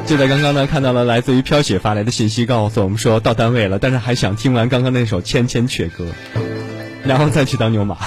就在刚刚呢，看到了来自于飘雪发来的信息，告诉我们说到单位了，但是还想听完刚刚那首《千千阙歌》，然后再去当牛马。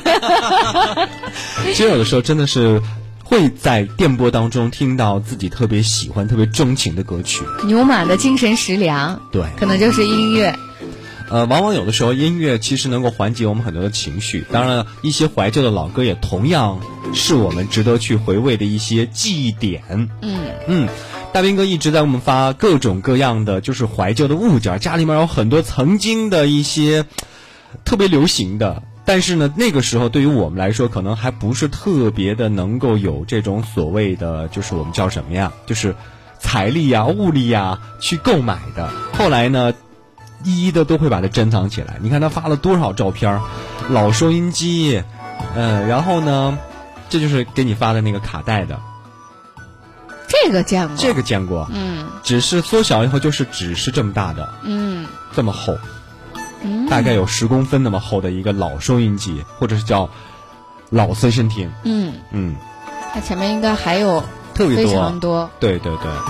其实有的时候真的是会在电波当中听到自己特别喜欢、特别钟情的歌曲。 牛马的精神食粮， 对， 可能就是音乐。 往往有的时候音乐其实能够缓解我们很多的情绪，当然了，一些怀旧的老歌也同样是我们值得去回味的一些记忆点。大兵哥一直在我们发各种各样的就是怀旧的物件，家里面有很多曾经的一些特别流行的，但是呢那个时候对于我们来说可能还不是特别的能够有这种所谓的就是我们叫什么呀，就是财力呀物力呀去购买的。后来呢一一的都会把它珍藏起来。你看他发了多少照片，老收音机，然后呢这就是给你发的那个卡带的。 这个见过， 这个见过，只是缩小以后就是只是这么大的，这么厚，大概有10公分那么厚的一个老收音机，或者是叫老随身听， 它前面应该还有特别多， 非常多， 对对对。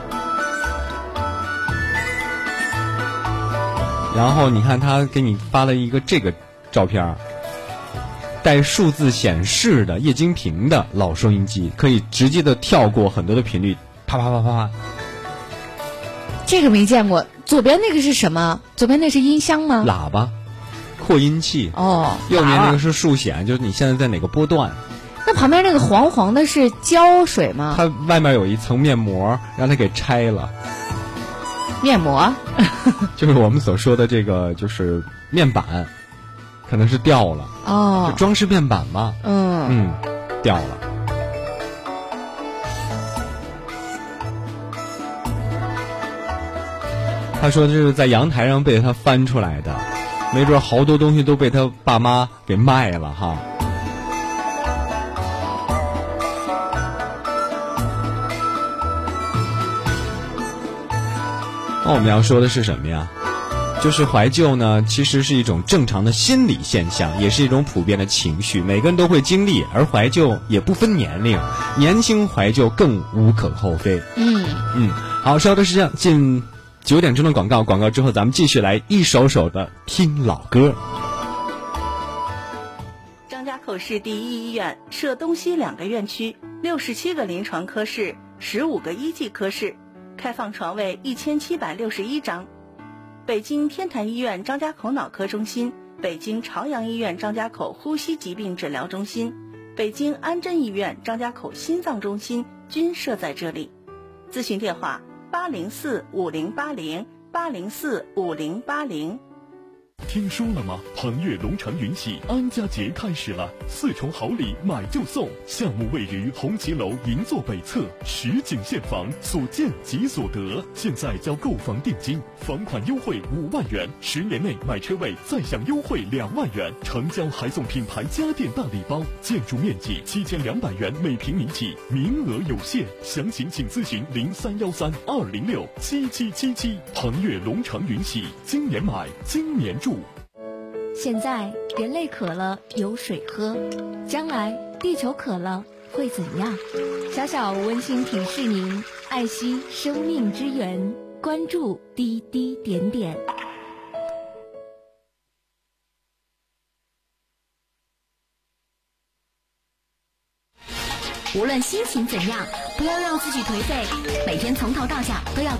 然后你看他给你发了一个这个照片，带数字显示的液晶屏的老收音机，可以直接的跳过很多的频率，啪啪啪啪啪。 这个没见过。左边那个是什么？左边那是音箱吗？ 喇叭，扩音器。 哦。 右边那个是数显，就是你现在在哪个波段。 那旁边那个黄黄的是胶水吗？ 它外面有一层面膜，让它给拆了。 面膜就是我们所说的这个就是面板可能是掉了就装饰面板嘛，掉了。他说这是在阳台上被他翻出来的，没准好多东西都被他爸妈给卖了哈。那我们要说的是什么呀？就是怀旧呢，其实是一种正常的心理现象，也是一种普遍的情绪，每个人都会经历，而怀旧也不分年龄，年轻怀旧更无可厚非。好，稍后时间进9点钟的广告，广告之后咱们继续来一首首的听老歌。 张家口市第一医院设东西2个院区，67个临床科室，15个一技科室，开放床位1761张。北京天坛医院张家口脑科中心、北京朝阳医院张家口呼吸疾病治疗中心、北京安贞医院张家口心脏中心均设在这里。咨询电话8045080，8045080。 听说了吗？鹏悦龙城云喜安家节开始了，4重好礼买就送。项目位于红旗楼银座北侧，实景现房，所见即所得。现在交购房定金，房款优惠5万元，10年内买车位再享优惠2万元，成交还送品牌家电大礼包，建筑面积7200元每平米起，名额有限，详情请咨询031320677777。鹏悦龙城云喜，今年买，今年住。 现在人类渴了有水喝，将来地球渴了会怎样？小小温馨提示您，爱惜生命之源，关注滴滴点点。无论心情怎样，不要让自己颓废，每天从头到脚都要